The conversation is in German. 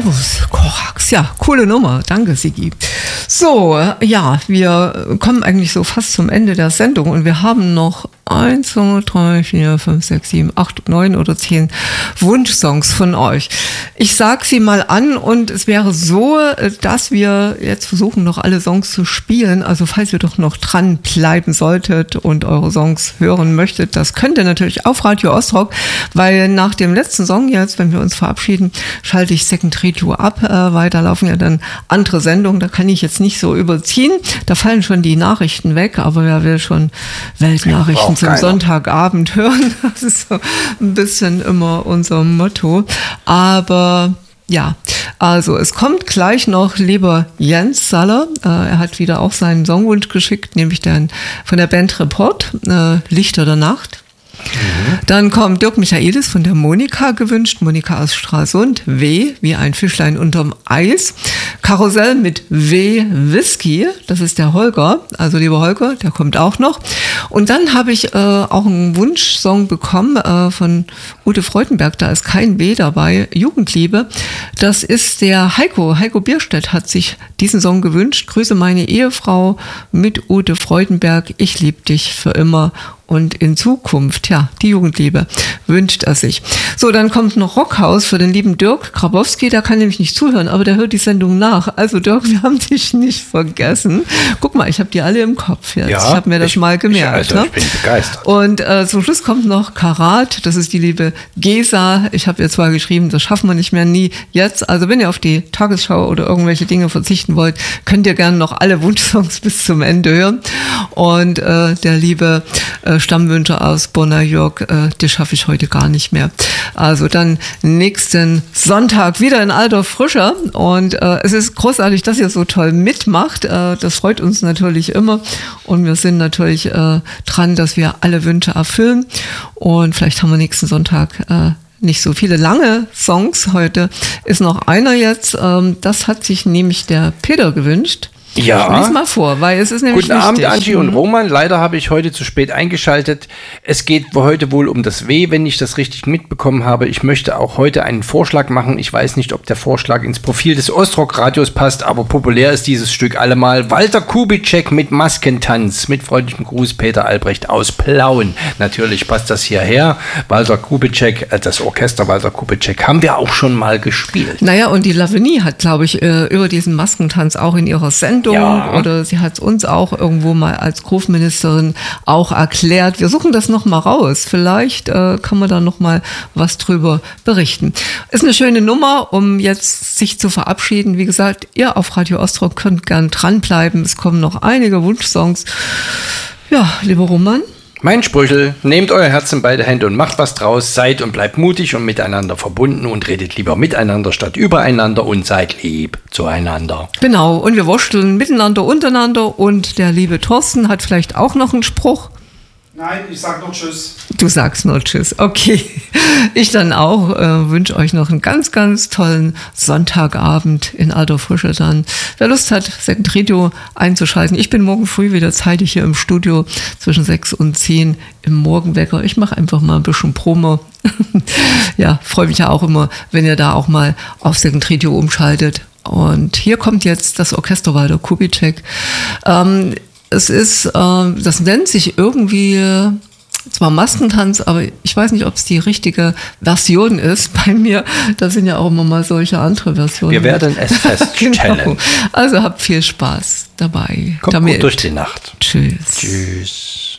Corvus Corax, ja, coole Nummer. Danke, Sigi. So, ja, wir kommen eigentlich so fast zum Ende der Sendung und wir haben noch 1, 2, 3, 4, 5, 6, 7, 8, 9 oder 10 Wunschsongs von euch. Ich sage sie mal an und es wäre so, dass wir jetzt versuchen, noch alle Songs zu spielen. Also falls ihr doch noch dran bleiben solltet und eure Songs hören möchtet, das könnt ihr natürlich auf Radio Ostrock, weil nach dem letzten Song jetzt, wenn wir uns verabschieden, schalte ich Second Radio ab. Weiter laufen ja dann andere Sendungen, da kann ich jetzt nicht so überziehen. Da fallen schon die Nachrichten weg, aber wer will schon Weltnachrichten zum Sonntagabend hören? Das ist so ein bisschen immer unser Motto. Aber ja, also es kommt gleich noch lieber Jens Saller. Er hat wieder auch seinen Songwunsch geschickt, nämlich den von der Band Report, Lichter der Nacht. Dann kommt Dirk Michaelis von der Monika gewünscht. Monika aus Stralsund. W wie ein Fischlein unterm Eis. Karussell mit W Whisky. Das ist der Holger. Also lieber Holger, der kommt auch noch. Und dann habe ich auch einen Wunschsong bekommen von Ute Freudenberg. Da ist kein W dabei. Jugendliebe. Das ist der Heiko. Heiko Bierstedt hat sich diesen Song gewünscht. Grüße meine Ehefrau mit Ute Freudenberg. Ich liebe dich für immer. Und in Zukunft, ja, die Jugendliebe wünscht er sich. So, dann kommt noch Rockhaus für den lieben Dirk Grabowski. Der kann nämlich nicht zuhören, aber der hört die Sendung nach. Also Dirk, wir haben dich nicht vergessen. Guck mal, ich habe die alle im Kopf jetzt. Ja, ich habe mir das mal gemerkt. Ich bin begeistert. Und zum Schluss kommt noch Karat. Das ist die liebe Gesa. Ich habe ihr zwar geschrieben, das schaffen wir nicht mehr, nie jetzt. Also wenn ihr auf die Tagesschau oder irgendwelche Dinge verzichten wollt, könnt ihr gerne noch alle Wunschsongs bis zum Ende hören. Und der liebe Stammwünsche aus Bonner-Jörg, die schaffe ich heute gar nicht mehr. Also dann nächsten Sonntag wieder in alter Frische und es ist großartig, dass ihr so toll mitmacht. Das freut uns natürlich immer und wir sind natürlich dran, dass wir alle Wünsche erfüllen und vielleicht haben wir nächsten Sonntag nicht so viele lange Songs. Heute ist noch einer jetzt, das hat sich nämlich der Peter gewünscht. Ja. Lies mal vor, weil es ist nämlich Guten Abend, Angie und Roman. Leider habe ich heute zu spät eingeschaltet. Es geht heute wohl um das W, wenn ich das richtig mitbekommen habe. Ich möchte auch heute einen Vorschlag machen. Ich weiß nicht, ob der Vorschlag ins Profil des Ostrock-Radios passt, aber populär ist dieses Stück allemal. Walter Kubitschek mit Maskentanz. Mit freundlichem Gruß, Peter Albrecht aus Plauen. Natürlich passt das hierher. Walter Kubitschek, das Orchester Walter Kubitschek, haben wir auch schon mal gespielt. Naja, und die Lavinie hat, glaube ich, über diesen Maskentanz auch in ihrer Sendung oder sie hat es uns auch irgendwo mal als Großministerin auch erklärt. Wir suchen das noch mal raus. Vielleicht kann man da noch mal was drüber berichten. Ist eine schöne Nummer, um jetzt sich zu verabschieden. Wie gesagt, ihr auf Radio Ostrock könnt gern dranbleiben. Es kommen noch einige Wunschsongs. Ja, lieber Roman. Mein Sprüchel, nehmt euer Herz in beide Hände und macht was draus, seid und bleibt mutig und miteinander verbunden und redet lieber miteinander statt übereinander und seid lieb zueinander. Genau, und wir wursteln miteinander, untereinander und der liebe Thorsten hat vielleicht auch noch einen Spruch. Nein, ich sag nur Tschüss. Du sagst nur Tschüss, okay. Ich dann auch wünsche euch noch einen ganz, ganz tollen Sonntagabend in alter Frische dann. Wer Lust hat, Second Radio einzuschalten. Ich bin morgen früh wieder zeitig hier im Studio zwischen 6 und 10 im Morgenwecker. Ich mache einfach mal ein bisschen Promo. Ja, freue mich ja auch immer, wenn ihr da auch mal auf Second Radio umschaltet. Und hier kommt jetzt das Orchester Walter Kubitschek. Es ist, das nennt sich irgendwie zwar Maskentanz, aber ich weiß nicht, ob es die richtige Version ist. Bei mir, da sind ja auch immer mal solche andere Versionen. Wir werden es feststellen. Genau. Also habt viel Spaß dabei. Kommt gut durch die Nacht. Tschüss. Tschüss.